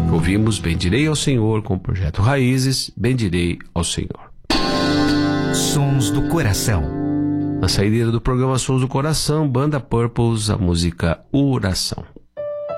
Ouvimos Bendirei ao Senhor com o Projeto Raízes, Bendirei ao Senhor. Sons do Coração. Na saideira do programa Sons do Coração, Banda Purples, a música Oração.